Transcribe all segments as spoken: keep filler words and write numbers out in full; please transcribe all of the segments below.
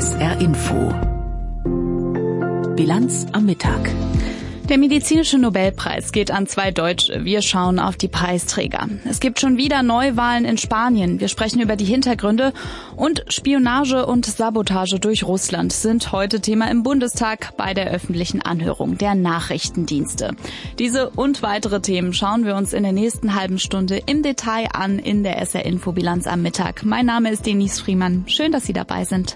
S R Info. Bilanz am Mittag. Der medizinische Nobelpreis geht an zwei Deutsche. Wir schauen auf die Preisträger. Es gibt schon wieder Neuwahlen in Spanien. Wir sprechen über die Hintergründe. Und Spionage und Sabotage durch Russland sind heute Thema im Bundestag bei der öffentlichen Anhörung der Nachrichtendienste. Diese und weitere Themen schauen wir uns in der nächsten halben Stunde im Detail an in der S R Info Bilanz am Mittag. Mein Name ist Denise Friemann. Schön, dass Sie dabei sind.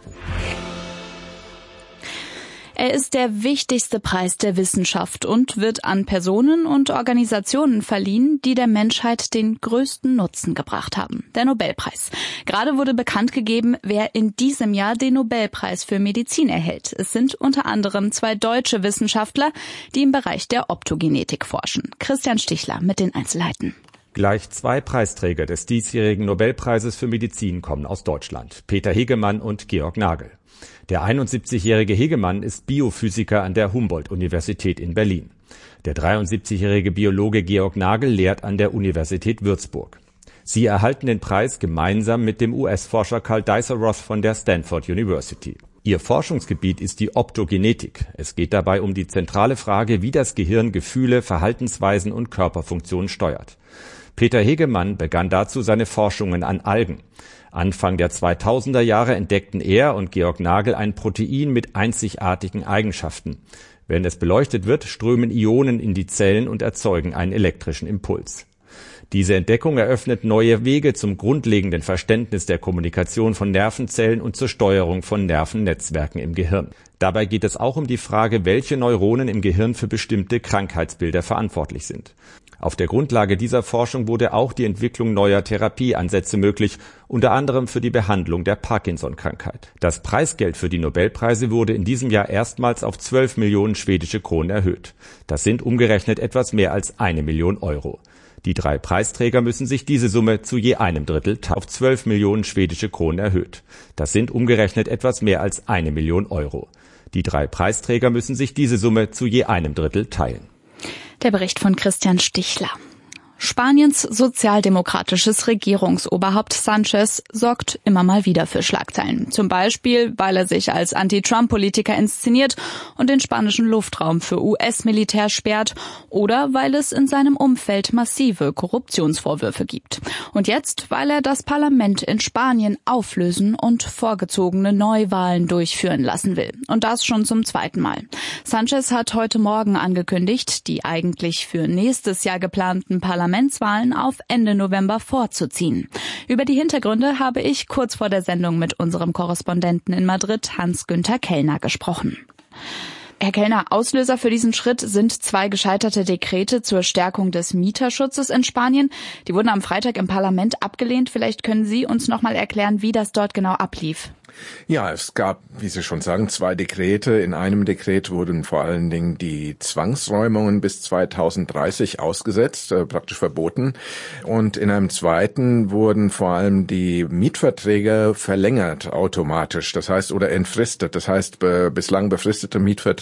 Er ist der wichtigste Preis der Wissenschaft und wird an Personen und Organisationen verliehen, die der Menschheit den größten Nutzen gebracht haben. Der Nobelpreis. Gerade wurde bekannt gegeben, wer in diesem Jahr den Nobelpreis für Medizin erhält. Es sind unter anderem zwei deutsche Wissenschaftler, die im Bereich der Optogenetik forschen. Christian Stichler mit den Einzelheiten. Gleich zwei Preisträger des diesjährigen Nobelpreises für Medizin kommen aus Deutschland. Peter Hegemann und Georg Nagel. Der einundsiebzigjährige Hegemann ist Biophysiker an der Humboldt-Universität in Berlin. Der dreiundsiebzigjährige Biologe Georg Nagel lehrt an der Universität Würzburg. Sie erhalten den Preis gemeinsam mit dem U S-Forscher Karl Deisseroth von der Stanford University. Ihr Forschungsgebiet ist die Optogenetik. Es geht dabei um die zentrale Frage, wie das Gehirn Gefühle, Verhaltensweisen und Körperfunktionen steuert. Peter Hegemann begann dazu seine Forschungen an Algen. Anfang der zweitausender Jahre entdeckten er und Georg Nagel ein Protein mit einzigartigen Eigenschaften. Wenn es beleuchtet wird, strömen Ionen in die Zellen und erzeugen einen elektrischen Impuls. Diese Entdeckung eröffnet neue Wege zum grundlegenden Verständnis der Kommunikation von Nervenzellen und zur Steuerung von Nervennetzwerken im Gehirn. Dabei geht es auch um die Frage, welche Neuronen im Gehirn für bestimmte Krankheitsbilder verantwortlich sind. Auf der Grundlage dieser Forschung wurde auch die Entwicklung neuer Therapieansätze möglich, unter anderem für die Behandlung der Parkinson-Krankheit. Das Preisgeld für die Nobelpreise wurde in diesem Jahr erstmals auf zwölf Millionen schwedische Kronen erhöht. Das sind umgerechnet etwas mehr als eine Million Euro. Die drei Preisträger müssen sich diese Summe zu je einem Drittel auf zwölf Millionen schwedische Kronen erhöht. Das sind umgerechnet etwas mehr als eine Million Euro. Die drei Preisträger müssen sich diese Summe zu je einem Drittel teilen. Der Bericht von Christian Stichler. Spaniens sozialdemokratisches Regierungsoberhaupt Sánchez sorgt immer mal wieder für Schlagzeilen. Zum Beispiel, weil er sich als Anti-Trump-Politiker inszeniert und den spanischen Luftraum für U S-Militär sperrt oder weil es in seinem Umfeld massive Korruptionsvorwürfe gibt. Und jetzt, weil er das Parlament in Spanien auflösen und vorgezogene Neuwahlen durchführen lassen will. Und das schon zum zweiten Mal. Sánchez hat heute Morgen angekündigt, die eigentlich für nächstes Jahr geplanten Parlamentswahlen auf Ende November vorzuziehen. Über die Hintergründe habe ich kurz vor der Sendung mit unserem Korrespondenten in Madrid, Hans-Günther Kellner, gesprochen. Herr Kellner, Auslöser für diesen Schritt sind zwei gescheiterte Dekrete zur Stärkung des Mieterschutzes in Spanien. Die wurden am Freitag im Parlament abgelehnt. Vielleicht können Sie uns noch mal erklären, wie das dort genau ablief. Ja, es gab, wie Sie schon sagen, zwei Dekrete. In einem Dekret wurden vor allen Dingen die Zwangsräumungen bis zweitausenddreißig ausgesetzt, äh, praktisch verboten. Und in einem zweiten wurden vor allem die Mietverträge verlängert automatisch, das heißt, oder entfristet. Das heißt, be- bislang befristete Mietverträge